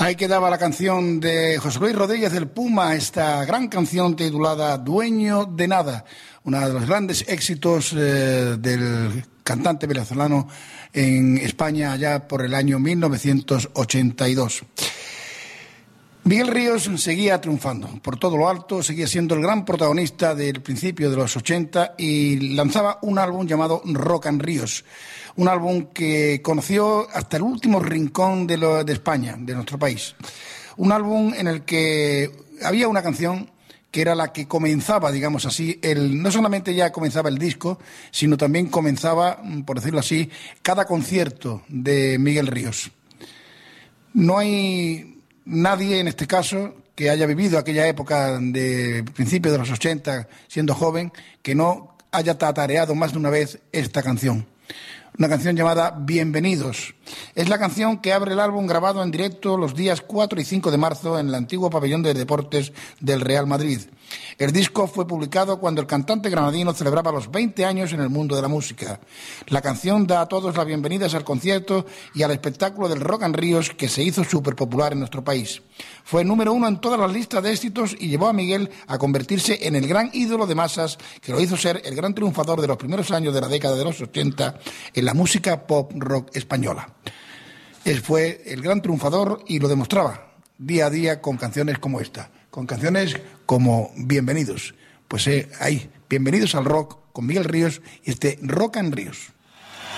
Ahí quedaba la canción de José Luis Rodríguez del Puma, esta gran canción titulada Dueño de Nada, uno de los grandes éxitos del cantante venezolano en España allá por el año 1982. Miguel Ríos seguía triunfando por todo lo alto, seguía siendo el gran protagonista del principio de los 80 y lanzaba un álbum llamado Rock and Ríos, un álbum que conoció hasta el último rincón de España, de nuestro país. Un álbum en el que había una canción que era la que comenzaba, digamos así, no solamente ya comenzaba el disco, sino también comenzaba, por decirlo así, cada concierto de Miguel Ríos. No hay nadie, en este caso, que haya vivido aquella época de principios de los 80, siendo joven, que no haya tatareado más de una vez esta canción. Una canción llamada Bienvenidos. Es la canción que abre el álbum grabado en directo los días 4 y 5 de marzo en el antiguo pabellón de deportes del Real Madrid. El disco fue publicado cuando el cantante granadino celebraba los 20 años en el mundo de la música. La canción da a todos las bienvenidas al concierto y al espectáculo del Rock and Ríos que se hizo súper popular en nuestro país. Fue número 1 en todas las listas de éxitos y llevó a Miguel a convertirse en el gran ídolo de masas que lo hizo ser el gran triunfador de los primeros años de la década de los 80 en la música pop rock española. Él fue el gran triunfador y lo demostraba día a día con canciones como esta, con canciones como Bienvenidos. Pues ahí, Bienvenidos al Rock con Miguel Ríos y este Rock and Ríos.